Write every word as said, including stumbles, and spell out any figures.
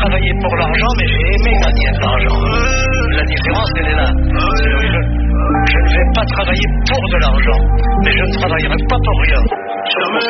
travaillé pour l'argent, mais j'ai aimé Nadia de l'argent. La différence, elle est là. Je, je ne vais pas travailler pour de l'argent, mais je ne travaillerai pas pour rien. Je me